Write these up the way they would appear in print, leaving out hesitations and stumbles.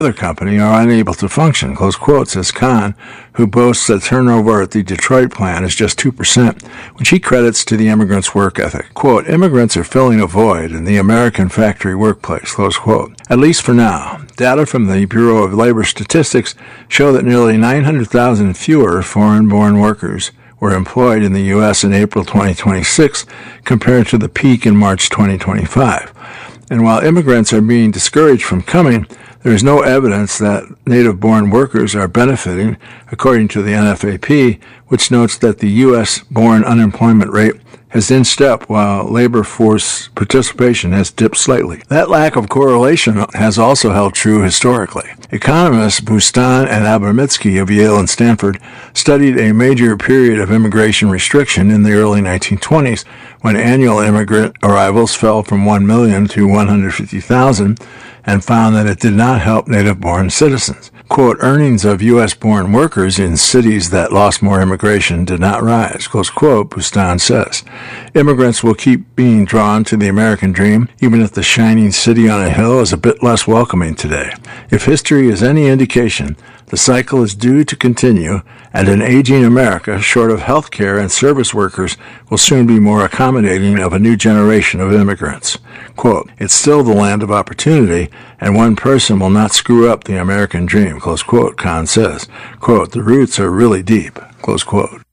other company are unable to function, close quote, says Kahn, who boasts that turnover at the Detroit plant is just 2%, which he credits to the immigrants' work ethic. Quote, immigrants are filling a void in the American factory workplace, close quote. At least for now. Data from the Bureau of Labor Statistics show that nearly 900,000 fewer foreign-born workers were employed in the U.S. in April 2026 compared to the peak in March 2025. And while immigrants are being discouraged from coming, there is no evidence that native-born workers are benefiting, according to the NFAP, which notes that the U.S.-born unemployment rate has inched up while labor force participation has dipped slightly. That lack of correlation has also held true historically. Economists Bustan and Abramitsky of Yale and Stanford studied a major period of immigration restriction in the early 1920s when annual immigrant arrivals fell from 1 million to 150,000 and found that it did not help native-born citizens. Quote, earnings of U.S.-born workers in cities that lost more immigration did not rise, close quote, Bustan says. Immigrants will keep being drawn to the American dream, even if the shining city on a hill is a bit less welcoming today. If history is any indication, the cycle is due to continue, and an aging America, short of health care and service workers, will soon be more accommodating of a new generation of immigrants. Quote, it's still the land of opportunity, and one person will not screw up the American dream, close quote, Kahn says. Quote, the roots are really deep, close quote.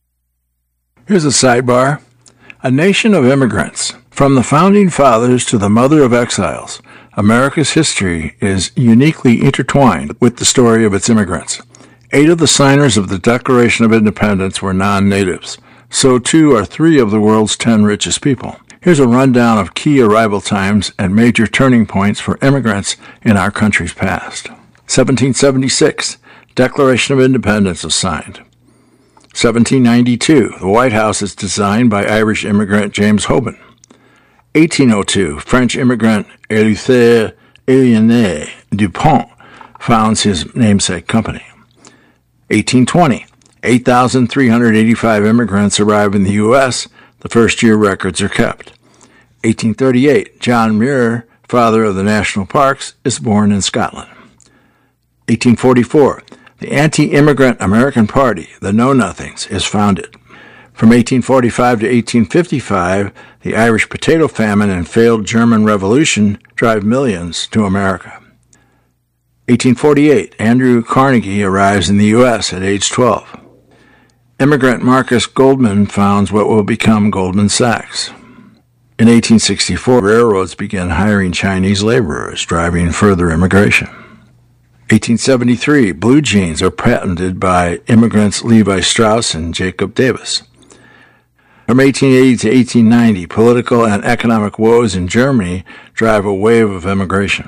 Here's a sidebar. A nation of immigrants. From the Founding Fathers to the Mother of Exiles, America's history is uniquely intertwined with the story of its immigrants. 8 of the signers of the Declaration of Independence were non-natives. So too are 3 of the world's 10 richest people. Here's a rundown of key arrival times and major turning points for immigrants in our country's past. 1776, Declaration of Independence is signed. 1792, the White House is designed by Irish immigrant James Hoban. 1802, French immigrant Éleuthère Éliane Dupont founds his namesake company. 1820, 8,385 immigrants arrive in the U.S., the first-year records are kept. 1838, John Muir, father of the national parks, is born in Scotland. 1844, the anti-immigrant American Party, the Know-Nothings, is founded. From 1845 to 1855, the Irish potato famine and failed German Revolution drive millions to America. 1848, Andrew Carnegie arrives in the U.S. at age 12. Immigrant Marcus Goldman founds what will become Goldman Sachs. In 1864, railroads began hiring Chinese laborers, driving further immigration. 1873, blue jeans are patented by immigrants Levi Strauss and Jacob Davis. From 1880 to 1890, political and economic woes in Germany drive a wave of immigration.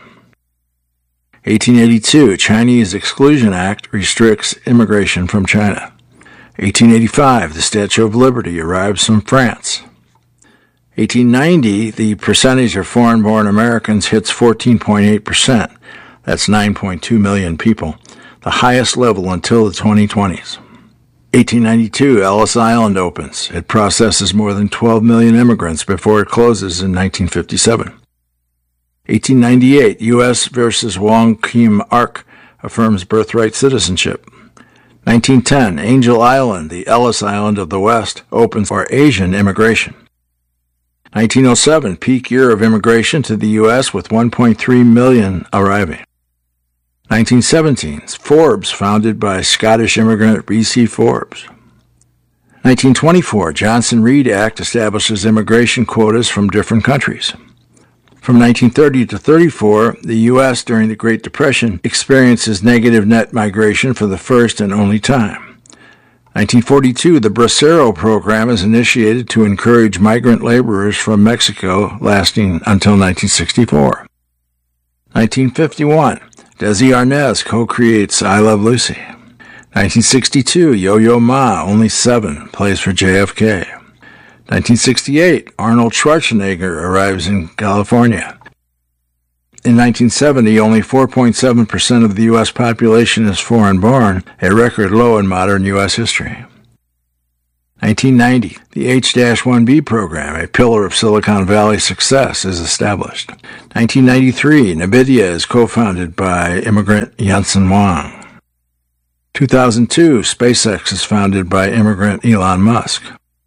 1882, Chinese Exclusion Act restricts immigration from China. 1885, the Statue of Liberty arrives from France. 1890, the percentage of foreign-born Americans hits 14.8%. That's 9.2 million people, the highest level until the 2020s. 1892, Ellis Island opens. It processes more than 12 million immigrants before it closes in 1957. 1898, U.S. versus Wong Kim Ark affirms birthright citizenship. 1910, Angel Island, the Ellis Island of the West, opens for Asian immigration. 1907, peak year of immigration to the U.S. with 1.3 million arriving. 1917, Forbes, founded by Scottish immigrant B.C. Forbes. 1924, Johnson-Reed Act establishes immigration quotas from different countries. From 1930 to 34, the U.S. during the Great Depression experiences negative net migration for the first and only time. 1942, the Bracero program is initiated to encourage migrant laborers from Mexico, lasting until 1964. 1951, Desi Arnaz co-creates I Love Lucy. 1962, Yo-Yo Ma, only 7, plays for JFK. 1968, Arnold Schwarzenegger arrives in California. In 1970, only 4.7% of the U.S. population is foreign-born, a record low in modern U.S. history. 1990, the H-1B program, a pillar of Silicon Valley success, is established. 1993, NVIDIA is co-founded by immigrant Jensen Huang. 2002, SpaceX is founded by immigrant Elon Musk.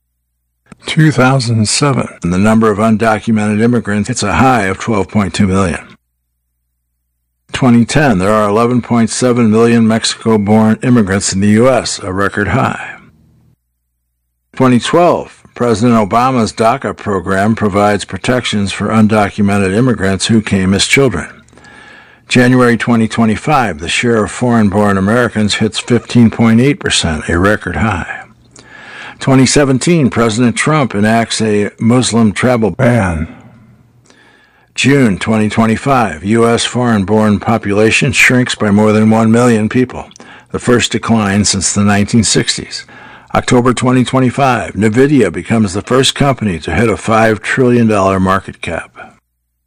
2007, the number of undocumented immigrants hits a high of 12.2 million. 2010, there are 11.7 million Mexico-born immigrants in the U.S., a record high. 2012, President Obama's DACA program provides protections for undocumented immigrants who came as children. January 2025, the share of foreign-born Americans hits 15.8%, a record high. 2017, President Trump enacts a Muslim travel ban. June 2025, U.S. foreign-born population shrinks by more than 1 million people, the first decline since the 1960s. October 2025, NVIDIA becomes the first company to hit a $5 trillion market cap.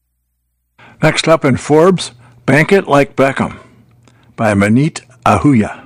Next up in Forbes, Bank It Like Beckham by Maneet Ahuja.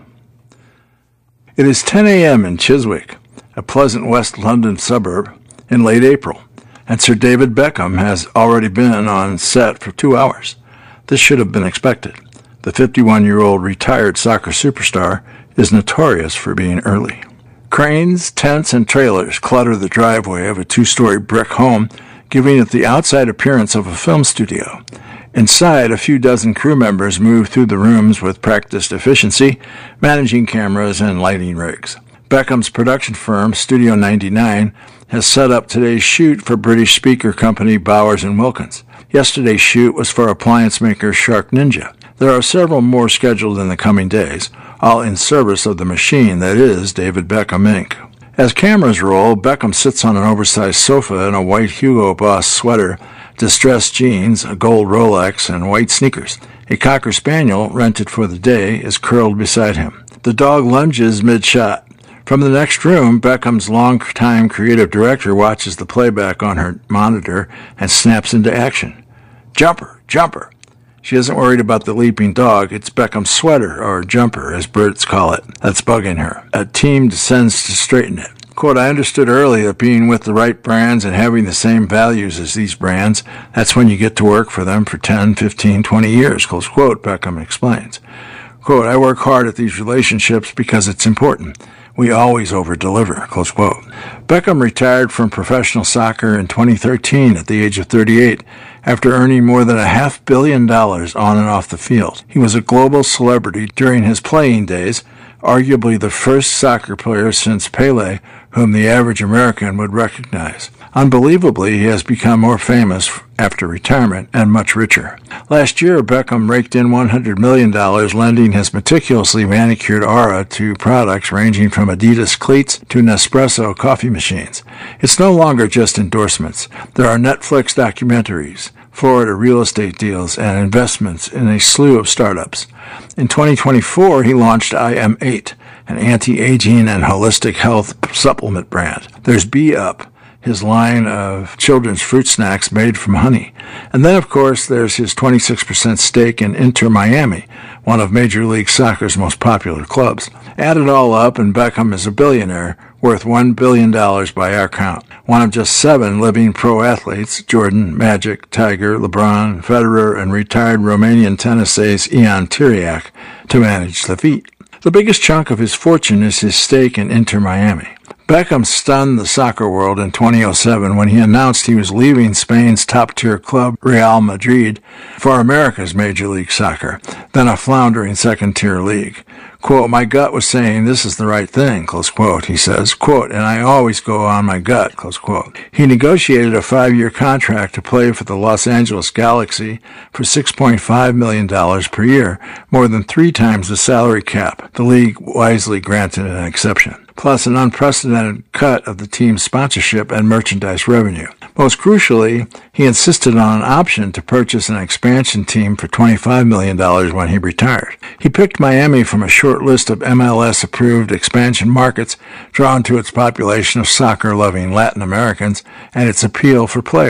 It is 10 a.m. in Chiswick, a pleasant West London suburb, in late April, and Sir David Beckham has already been on set for 2 hours. This should have been expected. The 51-year-old retired soccer superstar is notorious for being early. Cranes, tents, and trailers clutter the driveway of a 2-story brick home, giving it the outside appearance of a film studio. Inside, a few dozen crew members move through the rooms with practiced efficiency, managing cameras and lighting rigs. Beckham's production firm, Studio 99, has set up today's shoot for British speaker company Bowers & Wilkins. Yesterday's shoot was for appliance maker Shark Ninja. There are several more scheduled in the coming days, all in service of the machine that is David Beckham, Inc. As cameras roll, Beckham sits on an oversized sofa in a white Hugo Boss sweater, distressed jeans, a gold Rolex, and white sneakers. A Cocker Spaniel, rented for the day, is curled beside him. The dog lunges mid-shot. From the next room, Beckham's longtime creative director watches the playback on her monitor and snaps into action. Jumper! Jumper! She isn't worried about the leaping dog. It's Beckham's sweater, or jumper, as Brits call it, that's bugging her. A team descends to straighten it. Quote, I understood early that being with the right brands and having the same values as these brands, that's when you get to work for them for 10, 15, 20 years, close quote, Beckham explains. Quote, I work hard at these relationships because it's important. We always over-deliver, close quote. Beckham retired from professional soccer in 2013 at the age of 38 after earning more than $500 million on and off the field. He was a global celebrity during his playing days, arguably the first soccer player since Pelé whom the average American would recognize. Unbelievably, he has become more famous after retirement and much richer. Last year, Beckham raked in $100 million, lending his meticulously manicured aura to products ranging from Adidas cleats to Nespresso coffee machines. It's no longer just endorsements. There are Netflix documentaries, Florida real estate deals, and investments in a slew of startups. In 2024, he launched IM8, an anti-aging and holistic health supplement brand. There's Be Up, his line of children's fruit snacks made from honey. And then, of course, there's his 26% stake in Inter Miami, one of Major League Soccer's most popular clubs. Add it all up, and Beckham is a billionaire, worth $1 billion by our count. One of just 7 living pro athletes, Jordan, Magic, Tiger, LeBron, Federer, and retired Romanian tennis ace Ion Tiriac, to manage the feat. The biggest chunk of his fortune is his stake in Inter Miami. Beckham stunned the soccer world in 2007 when he announced he was leaving Spain's top-tier club, Real Madrid, for America's Major League Soccer, then a floundering second-tier league. Quote, my gut was saying this is the right thing, close quote, he says, quote, and I always go on my gut, close quote. He negotiated a 5-year contract to play for the Los Angeles Galaxy for $6.5 million per year, more than 3 times the salary cap. The league wisely granted an exception, plus an unprecedented cut of the team's sponsorship and merchandise revenue. Most crucially, he insisted on an option to purchase an expansion team for $25 million when he retired. He picked Miami from a short list of MLS-approved expansion markets drawn to its population of soccer-loving Latin Americans and its appeal for players.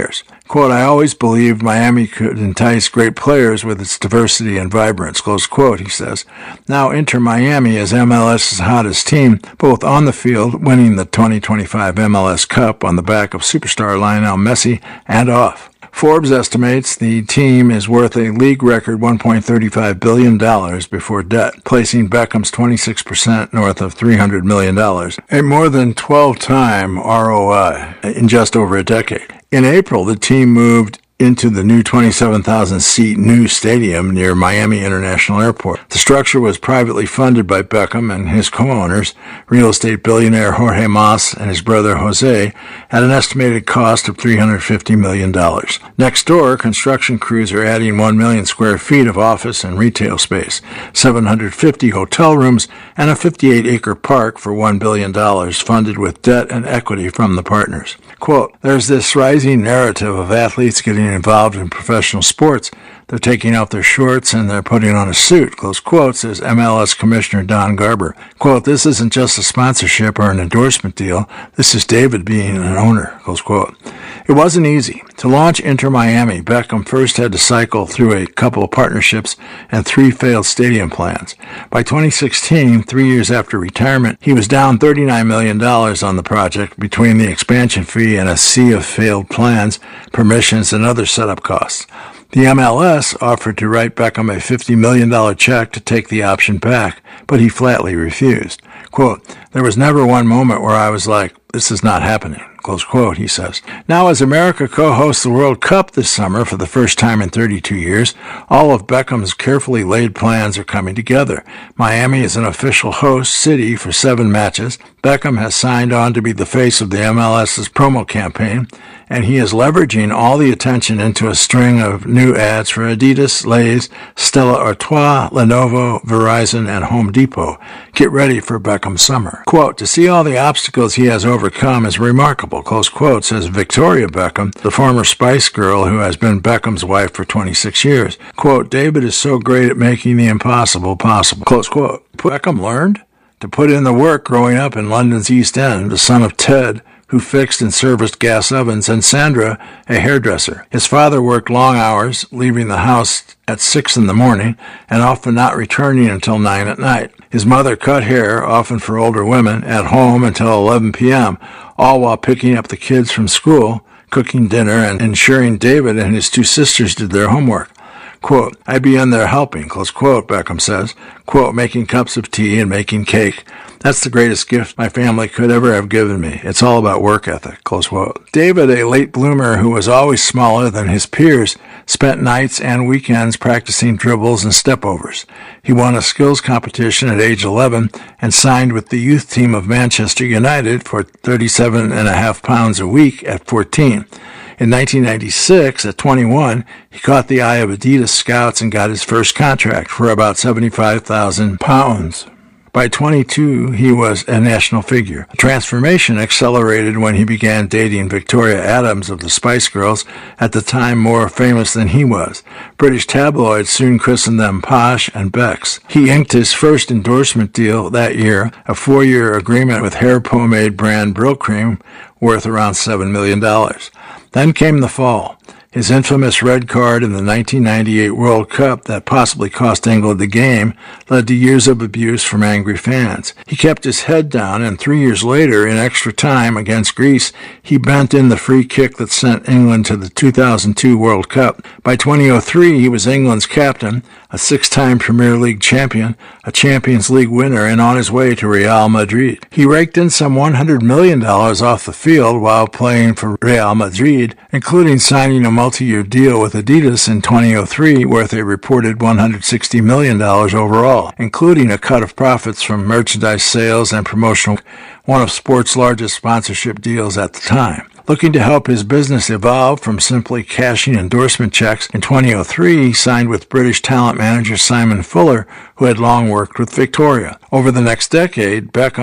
Quote, I always believed Miami could entice great players with its diversity and vibrance, close quote, he says. Now Inter Miami is MLS's hottest team, both on the field, winning the 2025 MLS Cup on the back of superstar Lionel Messi, and off. Forbes estimates the team is worth a league record $1.35 billion before debt, placing Beckham's 26% north of $300 million, a more than 12-time ROI in just over a decade. In April, the team moved into the new 27,000-seat new stadium near Miami International Airport. The structure was privately funded by Beckham and his co-owners, real estate billionaire Jorge Mas and his brother Jose, at an estimated cost of $350 million. Next door, construction crews are adding 1 million square feet of office and retail space, 750 hotel rooms, and a 58-acre park for $1 billion, funded with debt and equity from the partners. Quote, there's this rising narrative of athletes getting involved in professional sports. They're taking off their shorts and they're putting on a suit, close quote, says MLS Commissioner Don Garber. Quote, this isn't just a sponsorship or an endorsement deal. This is David being an owner, close quote. It wasn't easy. To launch Inter Miami, Beckham first had to cycle through a couple of partnerships and 3 failed stadium plans. By 2016, 3 years after retirement, he was down $39 million on the project between the expansion fee and a sea of failed plans, permissions, and other setup costs. The MLS offered to write Beckham a $50 million check to take the option back, but he flatly refused. Quote, there was never one moment where I was like, this is not happening, close quote, he says. Now, as America co-hosts the World Cup this summer for the first time in 32 years, all of Beckham's carefully laid plans are coming together. Miami is an official host city for 7 matches. Beckham has signed on to be the face of the MLS's promo campaign, and he is leveraging all the attention into a string of new ads for Adidas, Lay's, Stella Artois, Lenovo, Verizon, and Home Depot. Get ready for Beckham's summer. Quote, to see all the obstacles he has overcome is remarkable, close quote, says Victoria Beckham, the former Spice Girl who has been Beckham's wife for 26 years. Quote, David is so great at making the impossible possible, close quote. Beckham learned to put in the work growing up in London's East End, the son of Ted, who fixed and serviced gas ovens, and Sandra, a hairdresser. His father worked long hours, leaving the house at 6 in the morning and often not returning until 9 at night. His mother cut hair, often for older women, at home until 11 p.m., all while picking up the kids from school, cooking dinner, and ensuring David and his 2 sisters did their homework. Quote, I'd be in there helping, close quote, Beckham says. Quote, making cups of tea and making cake. That's the greatest gift my family could ever have given me. It's all about work ethic, close quote. David, a late bloomer who was always smaller than his peers, spent nights and weekends practicing dribbles and stepovers. He won a skills competition at age 11 and signed with the youth team of Manchester United for 37.5 pounds a week at 14. In 1996, at 21, he caught the eye of Adidas scouts and got his first contract for about £75,000. By 22, he was a national figure. The transformation accelerated when he began dating Victoria Adams of the Spice Girls, at the time more famous than he was. British tabloids soon christened them Posh and Becks. He inked his first endorsement deal that year, a 4-year agreement with hair pomade brand Brylcreem, worth around $7 million. Then came the fall. His infamous red card in the 1998 World Cup that possibly cost England the game led to years of abuse from angry fans. He kept his head down, and 3 years later, in extra time against Greece, he bent in the free kick that sent England to the 2002 World Cup. By 2003, he was England's captain, a 6-time Premier League champion, a Champions League winner, and on his way to Real Madrid. He raked in some $100 million off the field while playing for Real Madrid, including signing a multi-year deal with Adidas in 2003 worth a reported $160 million overall, including a cut of profits from merchandise sales and promotional, one of sports' largest sponsorship deals at the time. Looking to help his business evolve from simply cashing endorsement checks, in 2003 he signed with British talent manager Simon Fuller, who had long worked with Victoria. Over the next decade, Beckham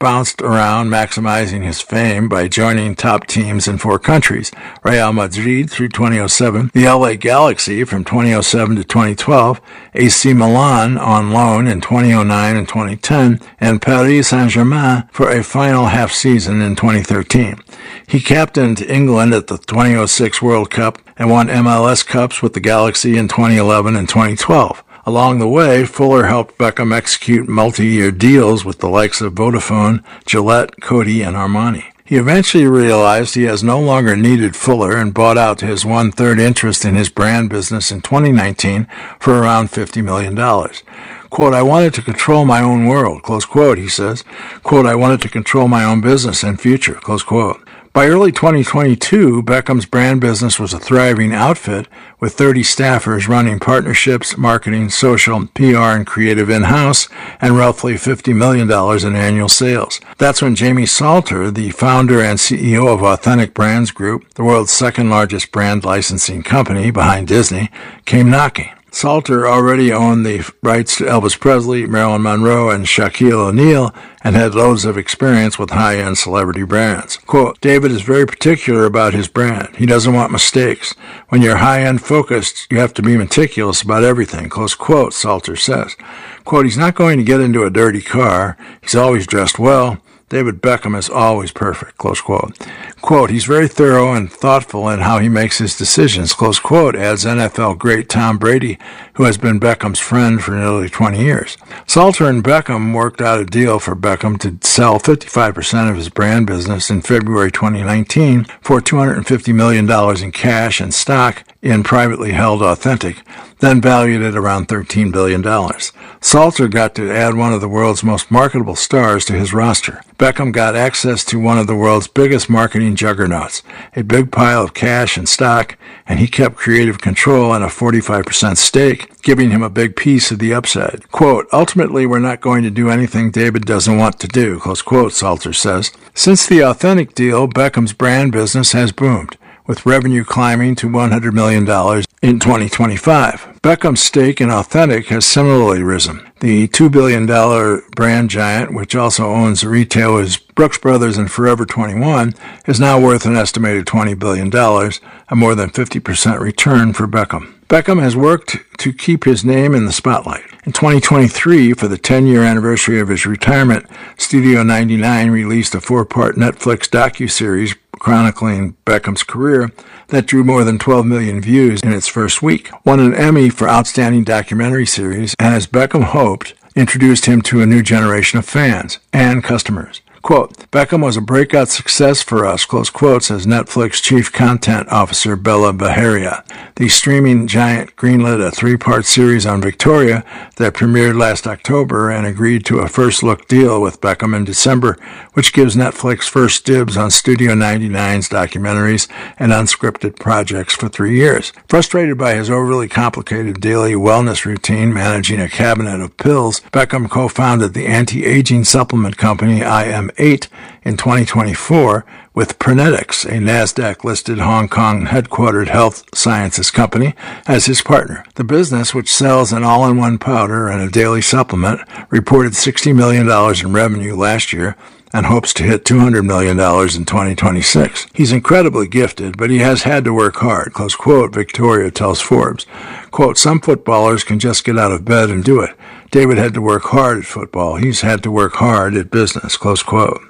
bounced around, maximizing his fame by joining top teams in 4 countries: Real Madrid through 2007, the LA Galaxy from 2007 to 2012, AC Milan on loan in 2009 and 2010, and Paris Saint-Germain for a final half season in 2013. He captained England at the 2006 World Cup and won MLS Cups with the Galaxy in 2011 and 2012. Along the way, Fuller helped Beckham execute multi-year deals with the likes of Vodafone, Gillette, Coty, and Armani. He eventually realized he has no longer needed Fuller and bought out his 1/3 interest in his brand business in 2019 for around $50 million. Quote, "I wanted to control my own world," close quote, he says. Quote, "I wanted to control my own business and future," close quote. By early 2022, Beckham's brand business was a thriving outfit with 30 staffers running partnerships, marketing, social, PR, and creative in-house, and roughly $50 million in annual sales. That's when Jamie Salter, the founder and CEO of Authentic Brands Group, the world's second-largest brand licensing company behind Disney, came knocking. Salter already owned the rights to Elvis Presley, Marilyn Monroe, and Shaquille O'Neal, and had loads of experience with high-end celebrity brands. Quote, "David is very particular about his brand. He doesn't want mistakes. When you're high-end focused, you have to be meticulous about everything," close quote, Salter says. Quote, "He's not going to get into a dirty car. He's always dressed well. David Beckham is always perfect," close quote. Quote, "He's very thorough and thoughtful in how he makes his decisions," close quote, adds NFL great Tom Brady, who has been Beckham's friend for nearly 20 years. Salter and Beckham worked out a deal for Beckham to sell 55% of his brand business in February 2019 for $250 million in cash and stock in privately held Authentic, then valued at around $13 billion. Salter got to add one of the world's most marketable stars to his roster. Beckham got access to one of the world's biggest marketing juggernauts, a big pile of cash and stock, and he kept creative control and a 45% stake, giving him a big piece of the upside. Quote, "Ultimately, we're not going to do anything David doesn't want to do," close quote, Salter says. Since the Authentic deal, Beckham's brand business has boomed, with revenue climbing to $100 million in 2025. Beckham's stake in Authentic has similarly risen. The $2 billion brand giant, which also owns the retailers Brooks Brothers and Forever 21, is now worth an estimated $20 billion, a more than 50% return for Beckham. Beckham has worked to keep his name in the spotlight. In 2023, for the 10-year anniversary of his retirement, Studio 99 released a 4-part Netflix docuseries chronicling Beckham's career that drew more than 12 million views in its first week, won an Emmy for Outstanding Documentary Series, and as Beckham hoped, introduced him to a new generation of fans and customers. Quote, "Beckham was a breakout success for us," close quote, says Netflix Chief Content Officer Bella Baharia. The streaming giant greenlit a 3-part series on Victoria that premiered last October and agreed to a first-look deal with Beckham in December, which gives Netflix first dibs on Studio 99's documentaries and unscripted projects for 3 years. Frustrated by his overly complicated daily wellness routine managing a cabinet of pills, Beckham co-founded the anti-aging supplement company IM8 in 2024 with Prenetics, a NASDAQ-listed Hong Kong-headquartered health sciences company, as his partner. The business, which sells an all-in-one powder and a daily supplement, reported $60 million in revenue last year and hopes to hit $200 million in 2026. He's incredibly gifted, but he has had to work hard, close quote, Victoria tells Forbes. Quote, "Some footballers can just get out of bed and do it. David had to work hard at football. He's had to work hard at business," close quote.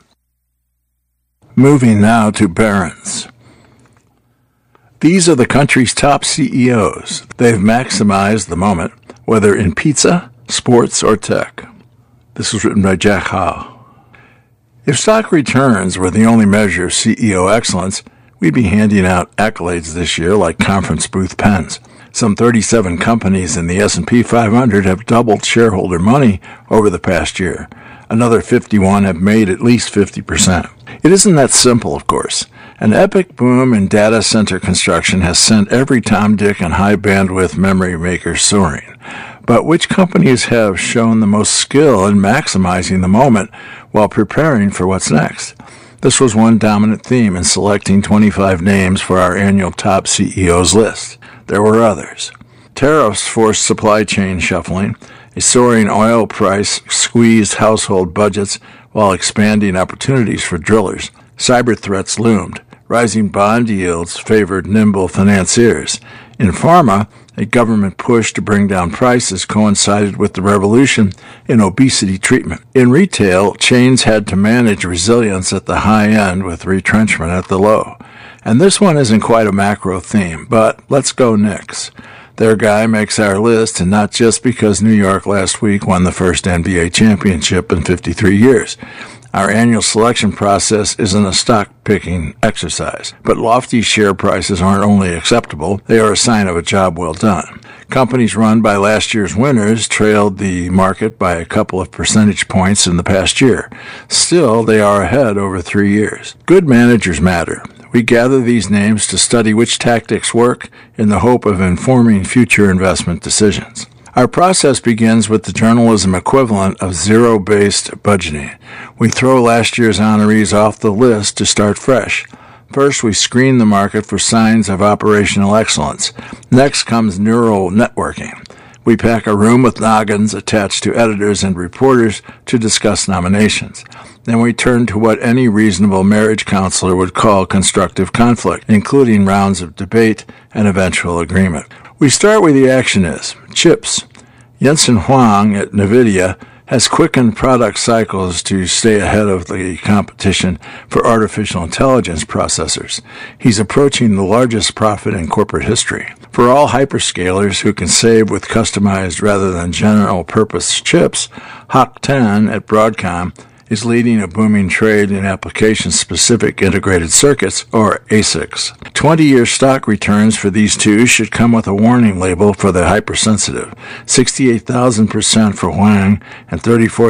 Moving now to Barron's. These are the country's top CEOs. They've maximized the moment, whether in pizza, sports, or tech. This was written by Jack Howe. If stock returns were the only measure of CEO excellence, we'd be handing out accolades this year like conference booth pens. Some 37 companies in the S&P 500 have doubled shareholder money over the past year. Another 51 have made at least 50%. It isn't that simple, of course. An epic boom in data center construction has sent every Tom, Dick, and high-bandwidth memory maker soaring. But which companies have shown the most skill in maximizing the moment while preparing for what's next? This was one dominant theme in selecting 25 names for our annual top CEOs list. There were others. Tariffs forced supply chain shuffling. A soaring oil price squeezed household budgets, while expanding opportunities for drillers. Cyber threats loomed. Rising bond yields favored nimble financiers. In pharma, a government push to bring down prices coincided with the revolution in obesity treatment. In retail, chains had to manage resilience at the high end with retrenchment at the low. And this one isn't quite a macro theme, but let's go Knicks. Their guy makes our list, and not just because New York last week won the first NBA championship in 53 years. Our annual selection process isn't a stock-picking exercise, but lofty share prices aren't only acceptable, they are a sign of a job well done. Companies run by last year's winners trailed the market by a couple of percentage points in the past year. Still, they are ahead over 3 years. Good managers matter. We gather these names to study which tactics work in the hope of informing future investment decisions. Our process begins with the journalism equivalent of zero-based budgeting. We throw last year's honorees off the list to start fresh. First, we screen the market for signs of operational excellence. Next comes neural networking. We pack a room with noggins attached to editors and reporters to discuss nominations. Then we turn to what any reasonable marriage counselor would call constructive conflict, including rounds of debate and eventual agreement. We start where the action is, chips. Jensen Huang at NVIDIA has quickened product cycles to stay ahead of the competition for artificial intelligence processors. He's approaching the largest profit in corporate history. For all hyperscalers who can save with customized rather than general-purpose chips, Hock Tan at Broadcom is leading a booming trade in application-specific integrated circuits, or ASICs. 20-year stock returns for these two should come with a warning label for the hypersensitive, 68,000% for Huang and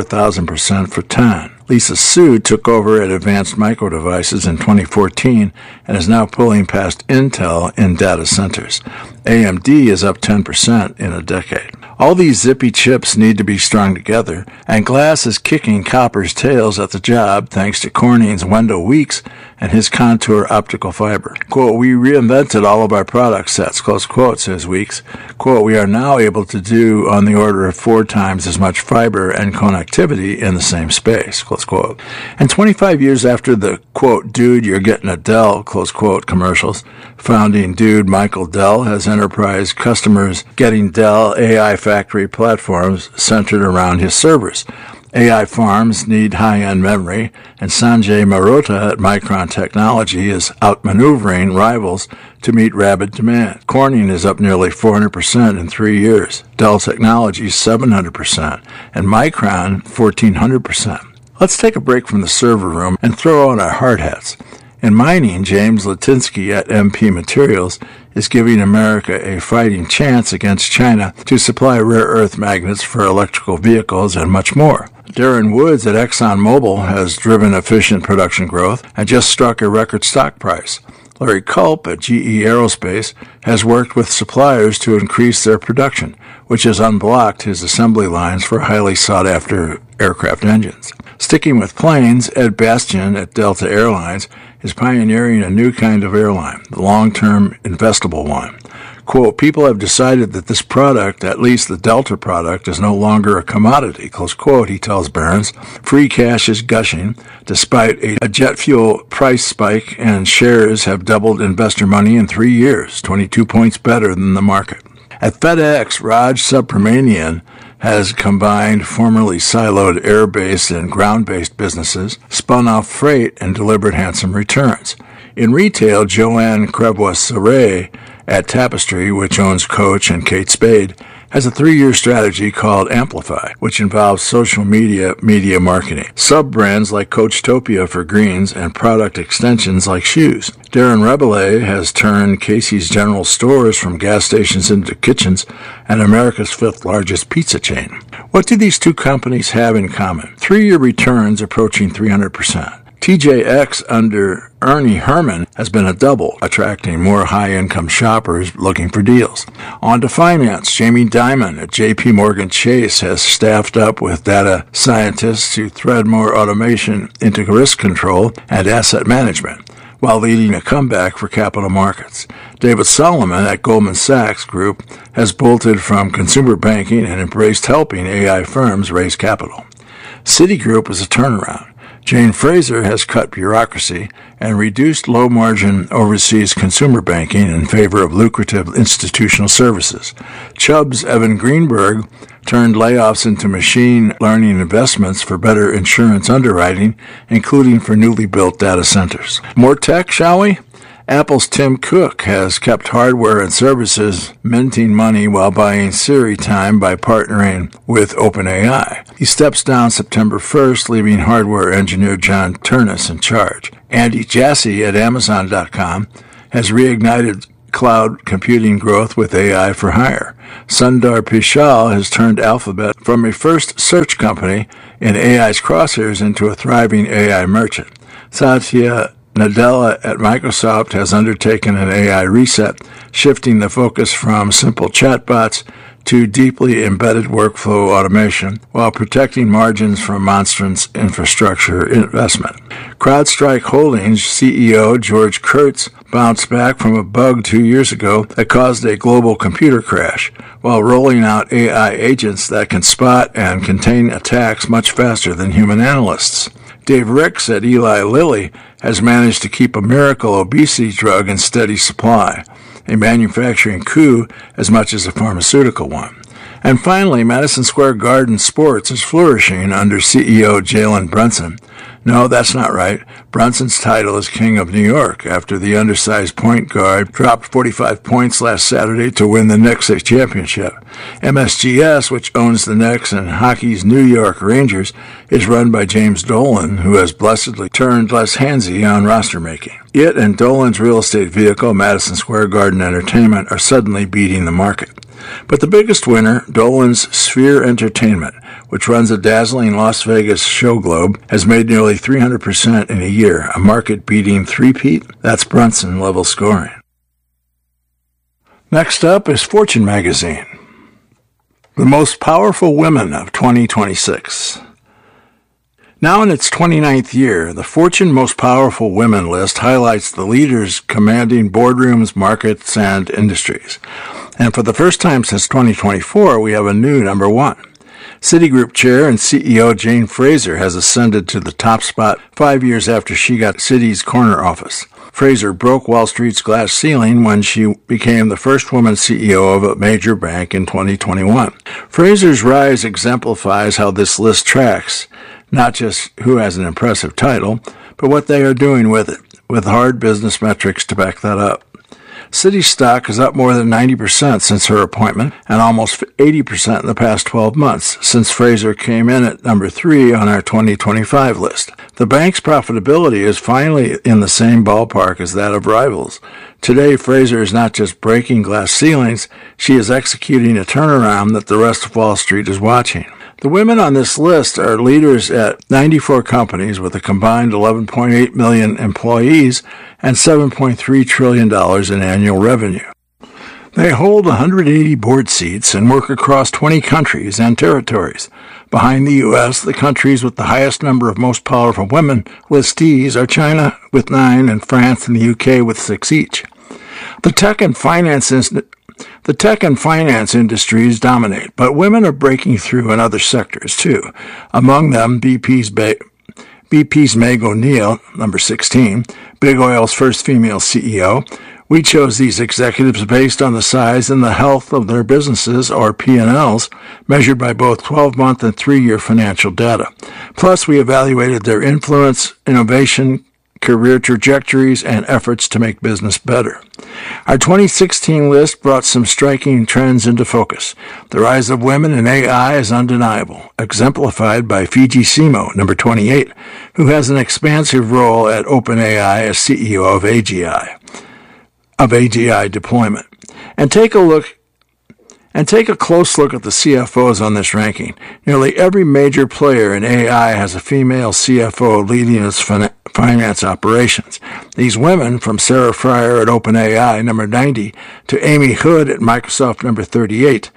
34,000% for Tan. Lisa Su took over at Advanced Micro Devices in 2014 and is now pulling past Intel in data centers. AMD is up 10% in a decade. All these zippy chips need to be strung together, and glass is kicking copper's tails at the job thanks to Corning's Wendell Weeks and his Contour optical fiber. Quote, "We reinvented all of our product sets," close quote, says Weeks. Quote, "We are now able to do on the order of 4 times as much fiber and connectivity in the same space," close quote. And 25 years after the, quote, "Dude, you're getting a Dell," close quote, commercials, founding dude Michael Dell has enterprise customers getting Dell AI factory platforms centered around his servers. AI farms need high-end memory, and Sanjay Mehrotra at Micron Technology is outmaneuvering rivals to meet rabid demand. Corning is up nearly 400% in 3 years, Dell Technologies 700%, and Micron 1,400%. Let's take a break from the server room and throw on our hard hats. In mining, James Litinsky at MP Materials is giving America a fighting chance against China to supply rare earth magnets for electrical vehicles and much more. Darren Woods at ExxonMobil has driven efficient production growth and just struck a record stock price. Larry Culp at GE Aerospace has worked with suppliers to increase their production, which has unblocked his assembly lines for highly sought-after aircraft engines. Sticking with planes, Ed Bastian at Delta Airlines is pioneering a new kind of airline, the long-term investable one. Quote, "People have decided that this product, at least the Delta product, is no longer a commodity," close quote, he tells Barron's. Free cash is gushing, despite a jet fuel price spike, and shares have doubled investor money in 3 years, 22 points better than the market. At FedEx, Raj Subramanian has combined formerly siloed air-based and ground-based businesses, spun off freight, and delivered handsome returns. In retail, Joanne Crebois-Serret at Tapestry, which owns Coach and Kate Spade, has a 3-year strategy called Amplify, which involves social media marketing, sub-brands like Coachtopia for greens, and product extensions like shoes. Darren Rebelez has turned Casey's General Stores from gas stations into kitchens and America's 5th largest pizza chain. What do these two companies have in common? 3-year returns approaching 300%. TJX under Ernie Herman has been a double, attracting more high-income shoppers looking for deals. On to finance, Jamie Dimon at JP Morgan Chase has staffed up with data scientists to thread more automation into risk control and asset management, while leading a comeback for capital markets. David Solomon at Goldman Sachs Group has bolted from consumer banking and embraced helping AI firms raise capital. Citigroup is a turnaround. Jane Fraser has cut bureaucracy and reduced low-margin overseas consumer banking in favor of lucrative institutional services. Chubb's Evan Greenberg turned layoffs into machine learning investments for better insurance underwriting, including for newly built data centers. More tech, shall we? Apple's Tim Cook has kept hardware and services minting money while buying Siri time by partnering with OpenAI. He steps down September 1st, leaving hardware engineer John Ternus in charge. Andy Jassy at Amazon.com has reignited cloud computing growth with AI for hire. Sundar Pichai has turned Alphabet from a first search company in AI's crosshairs into a thriving AI merchant. Satya Nadella at Microsoft has undertaken an AI reset, shifting the focus from simple chatbots to deeply embedded workflow automation while protecting margins from monstrous infrastructure investment. CrowdStrike Holdings CEO George Kurtz bounced back from a bug 2 years ago that caused a global computer crash, while rolling out AI agents that can spot and contain attacks much faster than human analysts. Dave Ricks at Eli Lilly has managed to keep a miracle obesity drug in steady supply, a manufacturing coup as much as a pharmaceutical one. And finally, Madison Square Garden Sports is flourishing under CEO Jalen Brunson. No, that's not right. Brunson's title is King of New York after the undersized point guard dropped 45 points last Saturday to win the Knicks a championship. MSGS, which owns the Knicks and hockey's New York Rangers, is run by James Dolan, who has blessedly turned less handsy on roster making. It and Dolan's real estate vehicle, Madison Square Garden Entertainment, are suddenly beating the market. But the biggest winner, Dolan's Sphere Entertainment, which runs a dazzling Las Vegas show globe, has made nearly 300% in a year, a market-beating three-peat. That's Brunson-level scoring. Next up is Fortune magazine. The most powerful women of 2026. Now in its 29th year, the Fortune Most Powerful Women list highlights the leaders commanding boardrooms, markets, and industries. And for the first time since 2024, we have a new number one. Citigroup Chair and CEO Jane Fraser has ascended to the top spot 5 years after she got Citi's corner office. Fraser broke Wall Street's glass ceiling when she became the first woman CEO of a major bank in 2021. Fraser's rise exemplifies how this list tracks, not just who has an impressive title, but what they are doing with it, with hard business metrics to back that up. Citi's stock is up more than 90% since her appointment and almost 80% in the past 12 months since Fraser came in at number 3 on our 2025 list. The bank's profitability is finally in the same ballpark as that of rivals. Today, Fraser is not just breaking glass ceilings, she is executing a turnaround that the rest of Wall Street is watching. The women on this list are leaders at 94 companies with a combined 11.8 million employees and $7.3 trillion in annual revenue. They hold 180 board seats and work across 20 countries and territories. Behind the U.S., the countries with the highest number of most powerful women listees are China with 9 and France and the UK with 6 each. The tech and finance industries dominate, but women are breaking through in other sectors too. Among them, BP's Meg O'Neill, number 16, Big Oil's first female CEO. We chose these executives based on the size and the health of their businesses, or P&Ls, measured by both 12-month and 3-year financial data. Plus, we evaluated their influence, innovation, career trajectories, and efforts to make business better. Our 2016 list brought some striking trends into focus. The rise of women in AI is undeniable, exemplified by Fiji Simo, number 28, who has an expansive role at OpenAI as CEO of AGI deployment. And take a close look at the CFOs on this ranking. Nearly every major player in AI has a female CFO leading its finance operations. These women, from Sarah Fryer at OpenAI, number 90, to Amy Hood at Microsoft, number 38,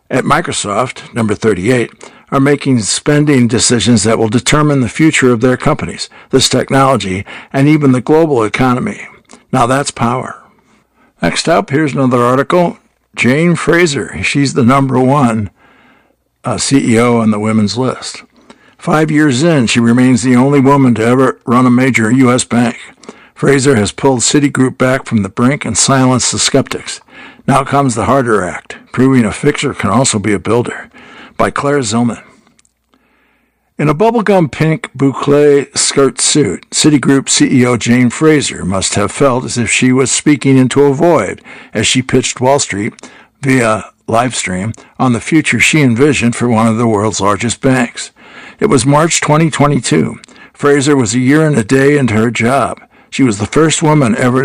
are making spending decisions that will determine the future of their companies, this technology, and even the global economy. Now that's power. Next up, here's another article. Jane Fraser, she's the number one CEO on the women's list. 5 years in, she remains the only woman to ever run a major U.S. bank. Fraser has pulled Citigroup back from the brink and silenced the skeptics. Now comes the harder act, proving a fixer can also be a builder, by Claire Zillman. In a bubblegum pink boucle skirt suit, Citigroup CEO Jane Fraser must have felt as if she was speaking into a void as she pitched Wall Street via livestream on the future she envisioned for one of the world's largest banks. It was March 2022. Fraser was a year and a day into her job. She was the first woman ever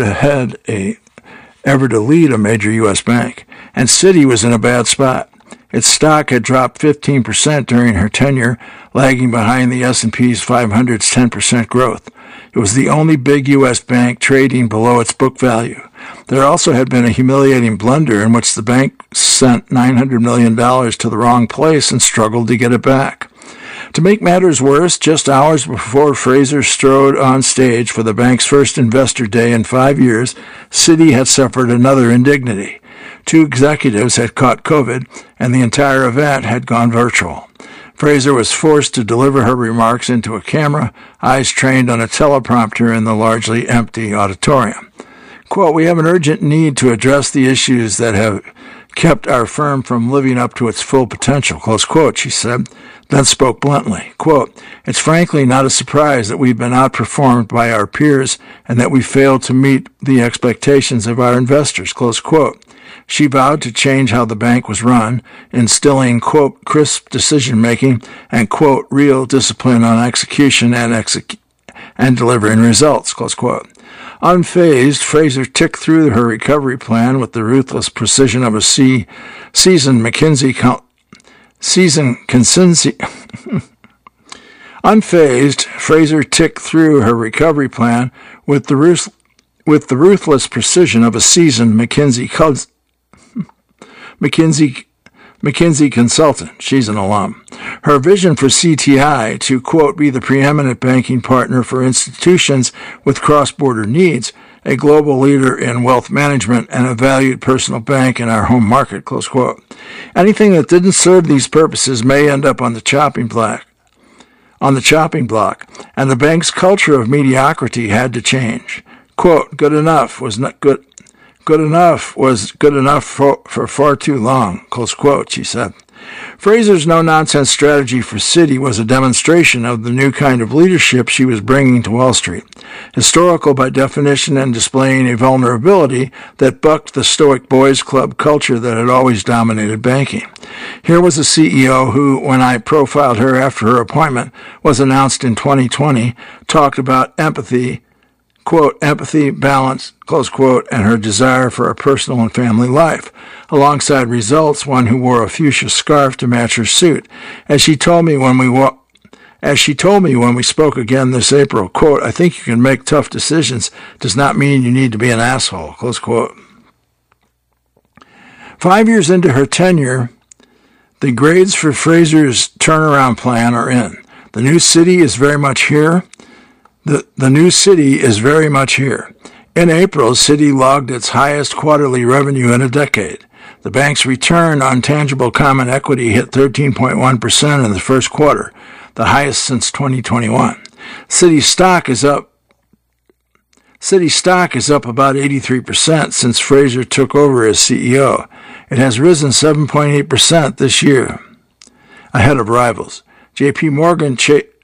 to lead a major U.S. bank, and Citi was in a bad spot. Its stock had dropped 15% during her tenure, lagging behind the S&P's 500's 10% growth. It was the only big U.S. bank trading below its book value. There also had been a humiliating blunder in which the bank sent $900 million to the wrong place and struggled to get it back. To make matters worse, just hours before Fraser strode on stage for the bank's first investor day in 5 years, Citi had suffered another indignity. 2 executives had caught COVID, and the entire event had gone virtual. Fraser was forced to deliver her remarks into a camera, eyes trained on a teleprompter in the largely empty auditorium. Quote, "We have an urgent need to address the issues that have kept our firm from living up to its full potential," close quote, she said, then spoke bluntly. Quote, "It's frankly not a surprise that we've been outperformed by our peers and that we failed to meet the expectations of our investors," close quote. She vowed to change how the bank was run, instilling, quote, "crisp decision-making" and, quote, "real discipline on execution and delivering results," close quote. Unfazed, Fraser ticked through her recovery plan with the ruthless precision of a seasoned McKinsey Unfazed, Fraser ticked through her recovery plan with the ruthless precision of a seasoned McKinsey consultant. She's an alum. Her vision for CTI to, quote, "be the preeminent banking partner for institutions with cross-border needs, a global leader in wealth management, and a valued personal bank in our home market," close quote. Anything that didn't serve these purposes may end up on the chopping block, and the bank's culture of mediocrity had to change. Quote, good enough was good enough for far too long, close quote, she said. Fraser's no-nonsense strategy for Citi was a demonstration of the new kind of leadership she was bringing to Wall Street, historical by definition and displaying a vulnerability that bucked the stoic boys club culture that had always dominated banking. Here was a CEO who, when I profiled her after her appointment was announced in 2020, talked about empathy, quote, empathy, balance, close quote, and her desire for a personal and family life. Alongside results, one who wore a fuchsia scarf to match her suit. As she told me when we spoke again this April, quote, "I think you can make tough decisions. Does not mean you need to be an asshole," close quote. 5 years into her tenure, the grades for Fraser's turnaround plan are in. The new Citi is very much here. The new Citi is very much here. In April, Citi logged its highest quarterly revenue in a decade. The bank's return on tangible common equity hit 13.1% in the first quarter, the highest since 2021. Citi stock is up about 83% since Fraser took over as CEO. It has risen 7.8% this year, ahead of rivals. JP Morgan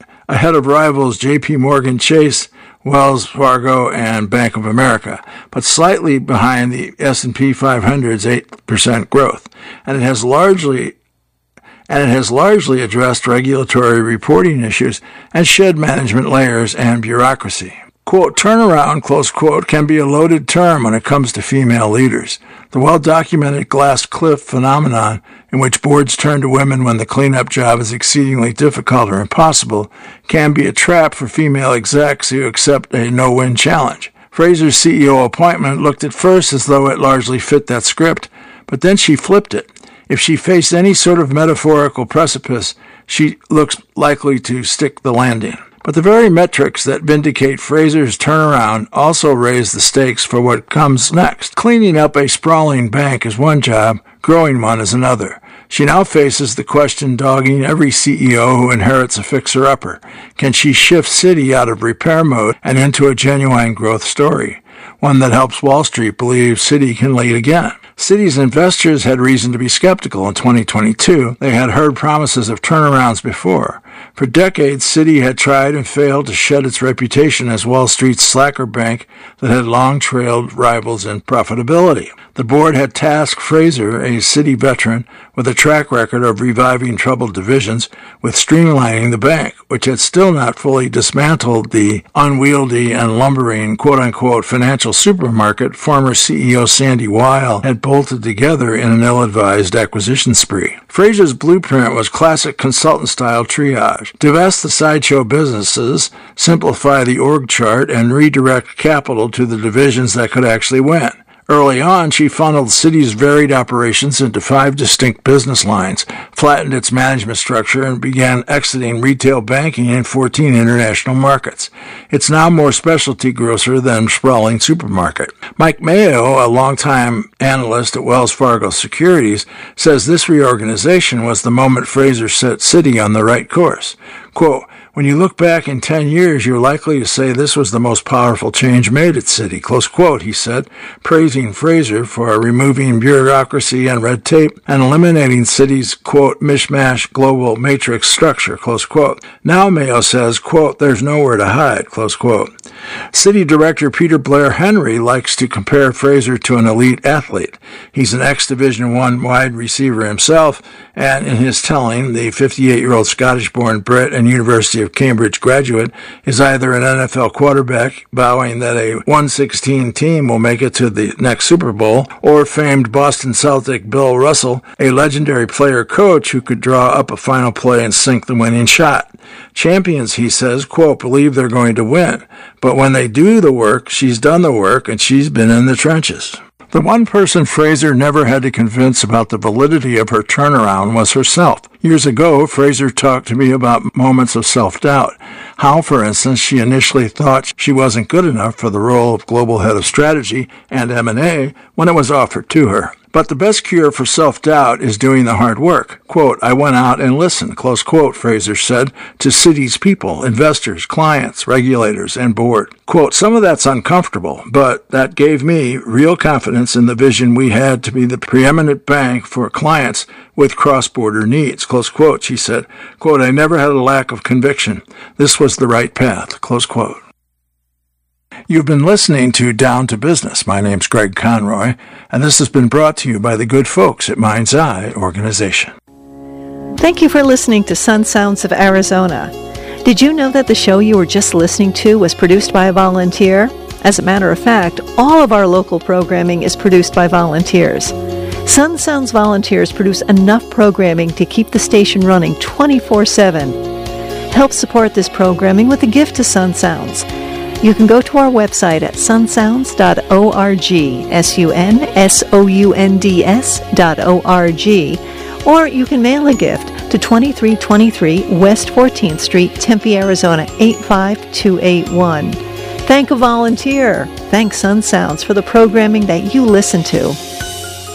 Chase, Wells Fargo, and Bank of America, but slightly behind the S&P 500's 8% growth, and it has largely addressed regulatory reporting issues and shed management layers and bureaucracy. Quote, turnaround, close quote, can be a loaded term when it comes to female leaders. The well-documented glass cliff phenomenon, in which boards turn to women when the cleanup job is exceedingly difficult or impossible, can be a trap for female execs who accept a no-win challenge. Fraser's CEO appointment looked at first as though it largely fit that script, but then she flipped it. If she faced any sort of metaphorical precipice, she looks likely to stick the landing. But the very metrics that vindicate Fraser's turnaround also raise the stakes for what comes next. Cleaning up a sprawling bank is one job, growing one is another. She now faces the question dogging every CEO who inherits a fixer-upper. Can she shift Citi out of repair mode and into a genuine growth story? One that helps Wall Street believe Citi can lead again. Citi's investors had reason to be skeptical in 2022. They had heard promises of turnarounds before. For decades, Citi had tried and failed to shed its reputation as Wall Street's slacker bank that had long trailed rivals in profitability. The board had tasked Fraser, a Citi veteran with a track record of reviving troubled divisions, with streamlining the bank, which had still not fully dismantled the unwieldy and lumbering quote-unquote financial supermarket former CEO Sandy Weil had bolted together in an ill-advised acquisition spree. Fraser's blueprint was classic consultant-style triage: divest the sideshow businesses, simplify the org chart, and redirect capital to the divisions that could actually win. Early on, she funneled Citi's varied operations into 5 distinct business lines, flattened its management structure, and began exiting retail banking in 14 international markets. It's now more specialty grocer than sprawling supermarket. Mike Mayo, a longtime analyst at Wells Fargo Securities, says this reorganization was the moment Fraser set Citi on the right course. Quote, "When you look back in 10 years, you're likely to say this was the most powerful change made at Citi," close quote, he said, praising Fraser for removing bureaucracy and red tape and eliminating Citi's, quote, mishmash global matrix structure, close quote. Now, Mayo says, quote, "There's nowhere to hide," close quote. Citi Director Peter Blair Henry likes to compare Fraser to an elite athlete. He's an ex-Division I wide receiver himself, and in his telling, the 58-year-old Scottish-born Brit and University of Cambridge graduate is either an NFL quarterback vowing that a 1-16 team will make it to the next Super Bowl, or famed Boston Celtic Bill Russell, a legendary player-coach who could draw up a final play and sink the winning shot. Champions, he says, quote, "believe they're going to win. But when they do the work, she's done the work, and she's been in the trenches." The one person Fraser never had to convince about the validity of her turnaround was herself. Years ago, Fraser talked to me about moments of self-doubt. How, for instance, she initially thought she wasn't good enough for the role of global head of strategy and M&A when it was offered to her. But the best cure for self-doubt is doing the hard work. Quote, "I went out and listened," close quote, Fraser said, to Citi's people, investors, clients, regulators, and board. Quote, "Some of that's uncomfortable, but that gave me real confidence in the vision we had to be the preeminent bank for clients with cross-border needs," close quote, she said. Quote, "I never had a lack of conviction. This was the right path," close quote. You've been listening to Down to Business. My name's Greg Conroy, and this has been brought to you by the good folks at Mind's Eye Organization. Thank you for listening to Sun Sounds of Arizona. Did you know that the show you were just listening to was produced by a volunteer? As a matter of fact, all of our local programming is produced by volunteers. Sun Sounds volunteers produce enough programming to keep the station running 24/7. Help support this programming with a gift to Sun Sounds. You can go to our website at sunsounds.org, sunsounds.org, or you can mail a gift to 2323 West 14th Street, Tempe, Arizona 85281. Thank a volunteer. Thank Sun Sounds for the programming that you listen to.